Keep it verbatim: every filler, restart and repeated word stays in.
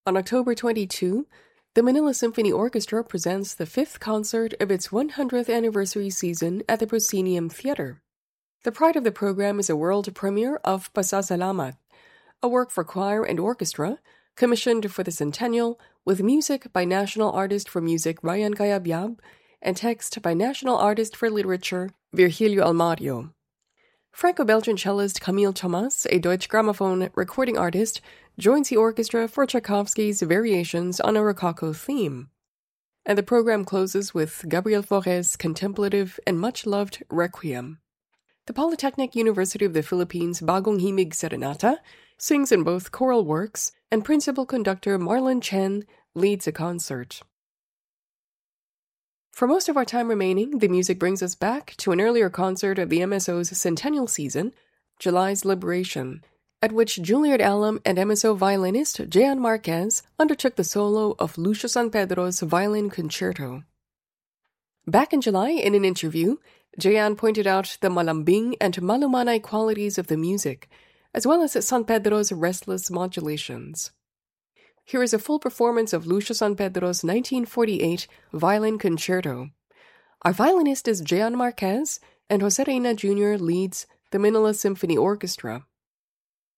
On October twenty-second, the Manila Symphony Orchestra presents the fifth concert of its one hundredth anniversary season at the Proscenium Theater. The pride of the program is a world premiere of Pasasalamat, a work for choir and orchestra commissioned for the centennial with music by national artist for music Ryan Cayabyab and text by national artist for literature Virgilio Almario. Franco-Belgian cellist Camille Thomas, a Deutsche Grammophon recording artist, joins the orchestra for Tchaikovsky's variations on a Rococo theme. And the program closes with Gabriel Faurè's contemplative and much-loved Requiem. The Polytechnic University of the Philippines Bagong Himig Serenata sings in both choral works, and principal conductor Marlon Chen leads a concert. For most of our time remaining, the music brings us back to an earlier concert of the M S O's centennial season, July's Liberation, at which Juilliard alum and M S O violinist Jean Marquez undertook the solo of Lucio San Pedro's Violin Concerto. Back in July, in an interview, Jean pointed out the malambing and malumanay qualities of the music, as well as San Pedro's restless modulations. Here is a full performance of Lucio San Pedro's nineteen forty-eight Violin Concerto. Our violinist is Jean Marquez, and Jose Reina Junior leads the Manila Symphony Orchestra.